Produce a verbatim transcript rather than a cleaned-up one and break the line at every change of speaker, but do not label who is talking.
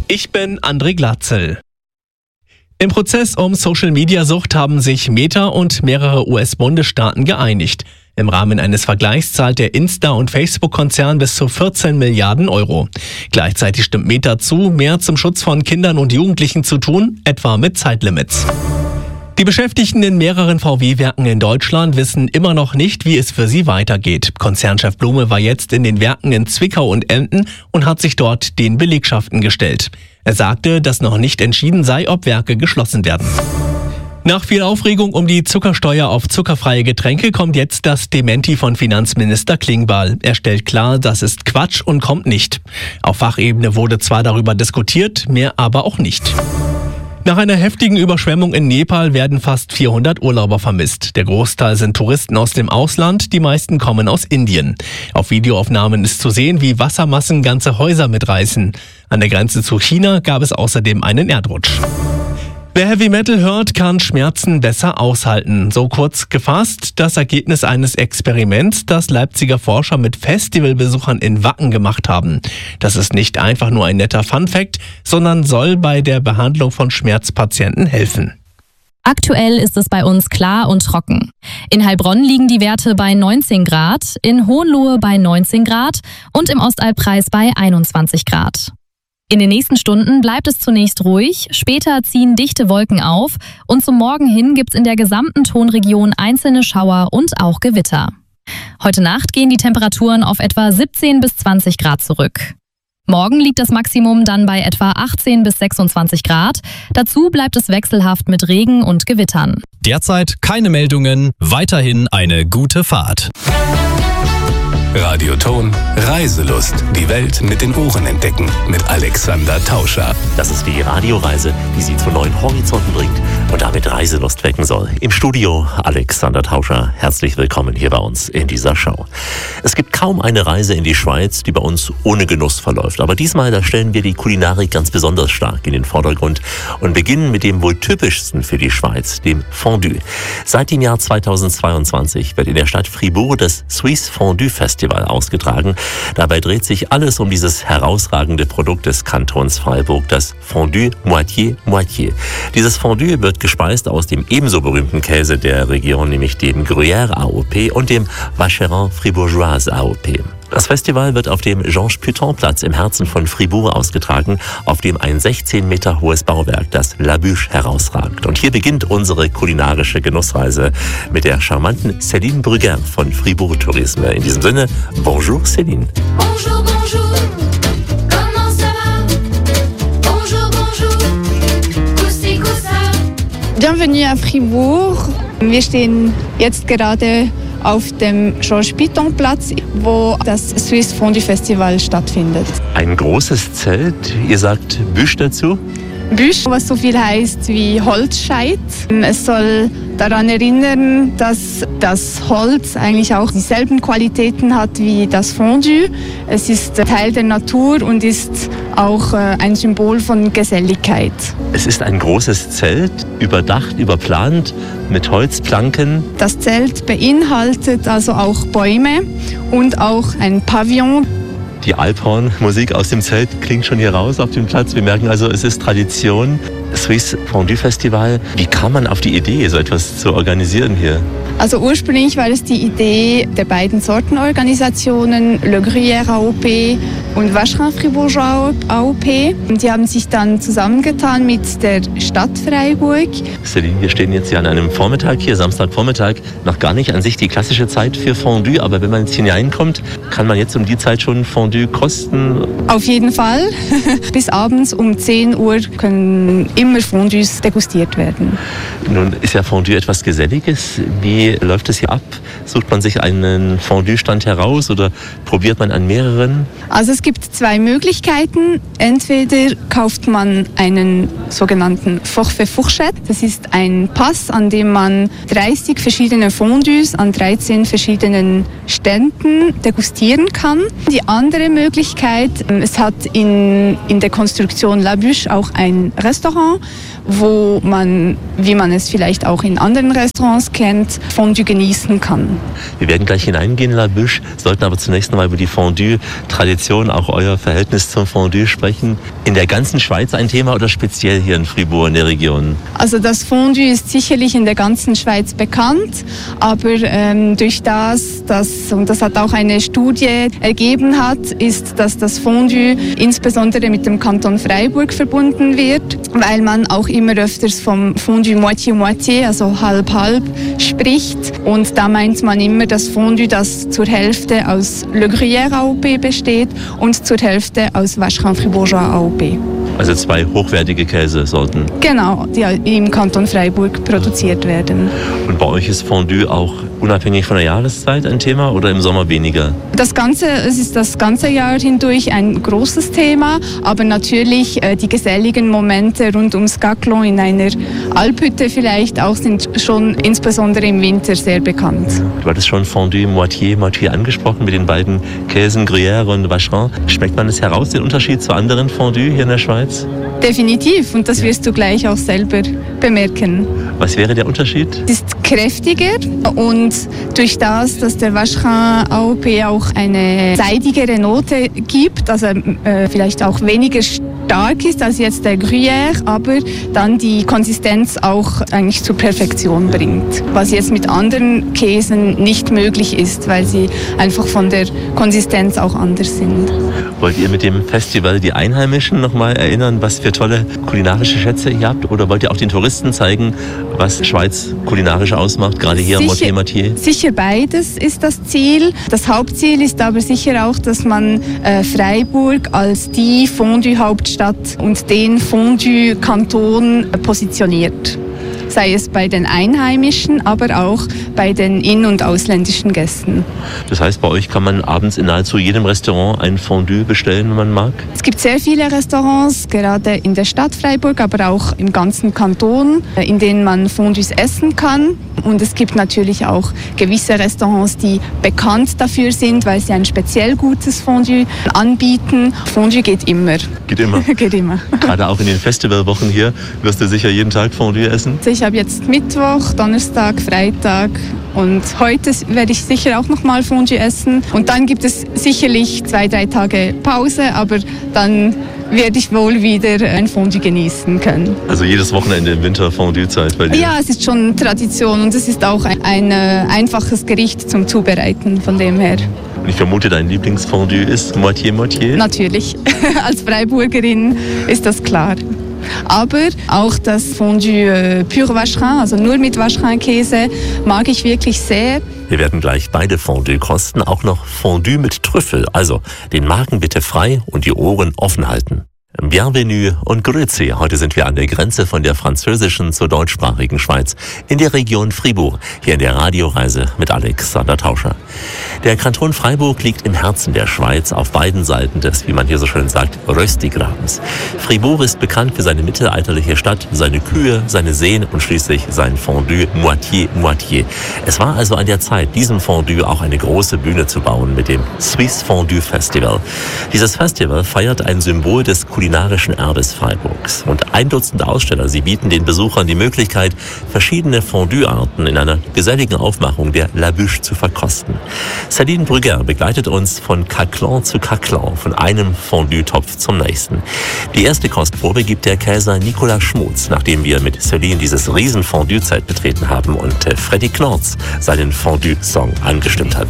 Ich bin André Glatzel. Im Prozess um Social-Media-Sucht haben sich Meta und mehrere U S-Bundesstaaten geeinigt. Im Rahmen eines Vergleichs zahlt der Insta- und Facebook-Konzern bis zu vierzehn Milliarden Euro. Gleichzeitig stimmt Meta zu, mehr zum Schutz von Kindern und Jugendlichen zu tun, etwa mit Zeitlimits. Die Beschäftigten in mehreren V W-Werken in Deutschland wissen immer noch nicht, wie es für sie weitergeht. Konzernchef Blume war jetzt in den Werken in Zwickau und Emden und hat sich dort den Belegschaften gestellt. Er sagte, dass noch nicht entschieden sei, ob Werke geschlossen werden. Nach viel Aufregung um die Zuckersteuer auf zuckerfreie Getränke kommt jetzt das Dementi von Finanzminister Klingbeil. Er stellt klar, das ist Quatsch und kommt nicht. Auf Fachebene wurde zwar darüber diskutiert, mehr aber auch nicht. Nach einer heftigen Überschwemmung in Nepal werden fast vierhundert Urlauber vermisst. Der Großteil sind Touristen aus dem Ausland, die meisten kommen aus Indien. Auf Videoaufnahmen ist zu sehen, wie Wassermassen ganze Häuser mitreißen. An der Grenze zu China gab es außerdem einen Erdrutsch. Wer Heavy Metal hört, kann Schmerzen besser aushalten. So kurz gefasst das Ergebnis eines Experiments, das Leipziger Forscher mit Festivalbesuchern in Wacken gemacht haben. Das ist nicht einfach nur ein netter Funfact, sondern soll bei der Behandlung von Schmerzpatienten helfen.
Aktuell ist es bei uns klar und trocken. In Heilbronn liegen die Werte bei neunzehn Grad, in Hohenlohe bei neunzehn Grad und im Ostalbkreis bei einundzwanzig Grad. In den nächsten Stunden bleibt es zunächst ruhig, später ziehen dichte Wolken auf und zum Morgen hin gibt's in der gesamten Tonregion einzelne Schauer und auch Gewitter. Heute Nacht gehen die Temperaturen auf etwa siebzehn bis zwanzig Grad zurück. Morgen liegt das Maximum dann bei etwa achtzehn bis sechsundzwanzig Grad. Dazu bleibt es wechselhaft mit Regen und Gewittern.
Derzeit keine Meldungen, weiterhin eine gute Fahrt.
Radioton Reiselust. Die Welt mit den Ohren entdecken. Mit Alexander Tauscher.
Das ist die Radioreise, die Sie zu neuen Horizonten bringt und damit Reiselust wecken soll. Im Studio Alexander Tauscher. Herzlich willkommen hier bei uns in dieser Show. Es gibt kaum eine Reise in die Schweiz, die bei uns ohne Genuss verläuft. Aber diesmal, da stellen wir die Kulinarik ganz besonders stark in den Vordergrund und beginnen mit dem wohl typischsten für die Schweiz, dem Fondue. Seit dem Jahr zweitausendzweiundzwanzig wird in der Stadt Fribourg das Swiss Fondue Festival ausgetragen. Dabei dreht sich alles um dieses herausragende Produkt des Kantons Freiburg, das Fondue Moitié Moitié. Dieses Fondue wird gespeist aus dem ebenso berühmten Käse der Region, nämlich dem Gruyère A O P und dem Vacherin Fribourgeoise A O P. Das Festival wird auf dem Georges-Putain-Platz im Herzen von Fribourg ausgetragen, auf dem ein sechzehn Meter hohes Bauwerk, das La Bûche, herausragt. Und hier beginnt unsere kulinarische Genussreise mit der charmanten Céline Brugger von Fribourg Tourisme. In diesem Sinne, bonjour Céline.
Bonjour, bonjour. Comment ça va? Bonjour, bonjour. Coussi, coussa.
Bienvenue à Fribourg. Wir stehen jetzt gerade auf dem Georges-Putain-Platz, wo das Swiss Fondue Festival stattfindet.
Ein großes Zelt, ihr sagt Bûche dazu?
Bûche, was so viel heißt wie Holzscheit. Es soll daran erinnern, dass das Holz eigentlich auch dieselben Qualitäten hat wie das Fondue. Es ist Teil der Natur und ist auch ein Symbol von Geselligkeit.
Es ist ein großes Zelt, überdacht, überplant, mit Holzplanken.
Das Zelt beinhaltet also auch Bäume und auch ein Pavillon.
Die Alphorn-Musik aus dem Zelt klingt schon hier raus auf dem Platz. Wir merken also, es ist Tradition. Swiss Fondue Festival. Wie kam man auf die Idee, so etwas zu organisieren hier?
Also ursprünglich war es die Idee der beiden Sortenorganisationen, Le Gruyère A O P und Vacherin Fribourgeoise A O P. Und die haben sich dann zusammengetan mit der Stadt Freiburg.
Céline, wir stehen jetzt hier an einem Vormittag hier, Samstagvormittag. Noch gar nicht an sich die klassische Zeit für Fondue, aber wenn man jetzt hineinkommt, kann man jetzt um die Zeit schon Fondue kosten?
Auf jeden Fall. Bis abends um zehn Uhr können immer Fondues degustiert werden.
Nun ist ja Fondue etwas Geselliges. Wie läuft es hier ab? Sucht man sich einen Fondue-Stand heraus oder probiert man an mehreren?
Also es gibt zwei Möglichkeiten. Entweder kauft man einen sogenannten Forfait Fourchette. Das ist ein Pass, an dem man dreißig verschiedene Fondues an dreizehn verschiedenen Ständen degustieren kann. Die andere Möglichkeit, es hat in, in der Konstruktion La Bûche auch ein Restaurant, wo man, wie man es vielleicht auch in anderen Restaurants kennt, Fondue genießen kann.
Wir werden gleich hineingehen in La Bûche, sollten aber zunächst noch mal über die Fondue-Tradition, auch euer Verhältnis zum Fondue sprechen. In der ganzen Schweiz ein Thema oder speziell hier in Fribourg in der Region?
Also das Fondue ist sicherlich in der ganzen Schweiz bekannt, aber ähm, durch das, dass, und das hat auch eine Studie ergeben hat, ist, dass das Fondue insbesondere mit dem Kanton Freiburg verbunden wird, weil man auch immer öfters vom Fondue Moitié-Moitié, also halb-halb, spricht. Und da meint man immer das Fondue, das zur Hälfte aus Le Gruyère A O P besteht und zur Hälfte aus Vacherin Fribourgeois A O P.
Also zwei hochwertige Käsesorten.
Genau, die im Kanton Freiburg produziert werden.
Und bei euch ist Fondue auch unabhängig von der Jahreszeit ein Thema oder im Sommer weniger?
Das Ganze, es ist das ganze Jahr hindurch ein großes Thema, aber natürlich äh, die geselligen Momente rund ums Gaclon in einer Alphütte vielleicht auch sind schon insbesondere im Winter sehr bekannt.
Du hattest schon Fondue Moitié, Moitié angesprochen mit den beiden Käsen Gruyère und Vacherin. Schmeckt man es heraus, den Unterschied zu anderen Fondue hier in der Schweiz?
Definitiv, und das wirst du gleich auch selber bemerken.
Was wäre der Unterschied?
Es ist kräftiger und durch das, dass der Vacherin A O P auch eine seidigere Note gibt, also äh, vielleicht auch weniger stark ist als jetzt der Gruyère, aber dann die Konsistenz auch eigentlich zur Perfektion bringt. Was jetzt mit anderen Käsen nicht möglich ist, weil sie einfach von der Konsistenz auch anders sind.
Wollt ihr mit dem Festival die Einheimischen noch mal erinnern, was für tolle kulinarische Schätze ihr habt? Oder wollt ihr auch den Touristen zeigen, was Schweiz kulinarisch ausmacht, gerade hier am Moitié-Moitié?
Sicher beides ist das Ziel. Das Hauptziel ist aber sicher auch, dass man äh, Freiburg als die Fondue-Hauptstadt und den Fondue-Kanton äh, positioniert. Sei es bei den Einheimischen, aber auch bei den in- und ausländischen Gästen.
Das heißt, bei euch kann man abends in nahezu jedem Restaurant ein Fondue bestellen, wenn man mag?
Es gibt sehr viele Restaurants, gerade in der Stadt Freiburg, aber auch im ganzen Kanton, in denen man Fondues essen kann. Und es gibt natürlich auch gewisse Restaurants, die bekannt dafür sind, weil sie ein speziell gutes Fondue anbieten. Fondue geht immer.
Geht immer?
Geht immer.
Gerade auch in den Festivalwochen hier wirst du sicher jeden Tag Fondue essen?
Ich habe jetzt Mittwoch, Donnerstag, Freitag und heute werde ich sicher auch noch mal Fondue essen. Und dann gibt es sicherlich zwei, drei Tage Pause, aber dann werde ich wohl wieder ein Fondue genießen können.
Also jedes Wochenende im Winter Fondue-Zeit bei dir?
Ja, es ist schon Tradition und es ist auch ein, ein äh, einfaches Gericht zum Zubereiten, von dem her.
Und ich vermute, dein Lieblingsfondue ist Moitié-Moitié?
Natürlich, als Freiburgerin ist das klar. Aber auch das Fondue äh, Pur Vacherin, also nur mit Vacherin-Käse, mag ich wirklich sehr.
Wir werden gleich beide Fondue kosten, auch noch Fondue mit Trüffel. Also den Magen bitte frei und die Ohren offen halten. Bienvenue und Grüezi. Heute sind wir an der Grenze von der französischen zur deutschsprachigen Schweiz in der Region Fribourg, hier in der Radioreise mit Alexander Tauscher. Der Kanton Freiburg liegt im Herzen der Schweiz auf beiden Seiten des, wie man hier so schön sagt, Röstigrabens. Fribourg ist bekannt für seine mittelalterliche Stadt, seine Kühe, seine Seen und schließlich sein Fondue Moitié-Moitié. Es war also an der Zeit, diesem Fondue auch eine große Bühne zu bauen mit dem Swiss Fondue Festival. Dieses Festival feiert ein Symbol des kulinarischen Erbes Freiburgs. Und ein Dutzend Aussteller, sie bieten den Besuchern die Möglichkeit, verschiedene Fondue-Arten in einer geselligen Aufmachung der La Bûche zu verkosten. Céline Brugger begleitet uns von Gaclon zu Gaclon, von einem Fondue-Topf zum nächsten. Die erste Kostprobe gibt der Käser Nicolas Schmutz, nachdem wir mit Céline dieses Riesen-Fondue-Zeit betreten haben und Freddy Knorz seinen Fondue-Song angestimmt hat.